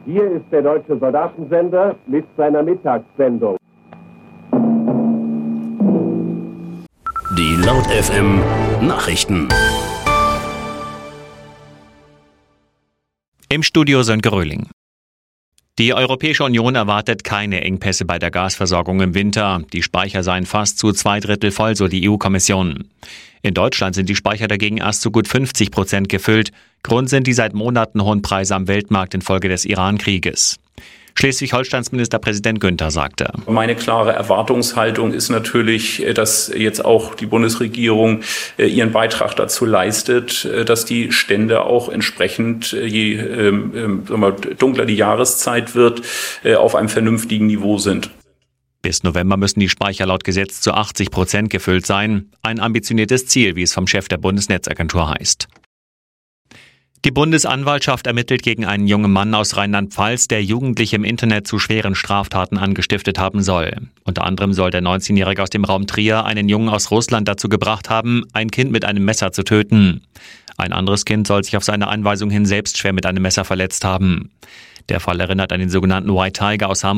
Hier ist der Deutsche Soldatensender mit seiner Mittagssendung. Die Laut FM Nachrichten. Im Studio Sönke Röhling. Die Europäische Union erwartet keine Engpässe bei der Gasversorgung im Winter. Die Speicher seien fast zu 2/3 voll, so die EU-Kommission. In Deutschland sind die Speicher dagegen erst zu gut 50% gefüllt. Grund sind die seit Monaten hohen Preise am Weltmarkt infolge des Iran-Krieges. Schleswig-Holsteins Ministerpräsident Günther sagte: Meine klare Erwartungshaltung ist natürlich, dass jetzt auch die Bundesregierung ihren Beitrag dazu leistet, dass die Stände auch entsprechend, je dunkler die Jahreszeit wird, auf einem vernünftigen Niveau sind. Bis November müssen die Speicher laut Gesetz zu 80% gefüllt sein. Ein ambitioniertes Ziel, wie es vom Chef der Bundesnetzagentur heißt. Die Bundesanwaltschaft ermittelt gegen einen jungen Mann aus Rheinland-Pfalz, der Jugendliche im Internet zu schweren Straftaten angestiftet haben soll. Unter anderem soll der 19-Jährige aus dem Raum Trier einen Jungen aus Russland dazu gebracht haben, ein Kind mit einem Messer zu töten. Ein anderes Kind soll sich auf seine Anweisung hin selbst schwer mit einem Messer verletzt haben. Der Fall erinnert an den sogenannten White Tiger aus Hamburg.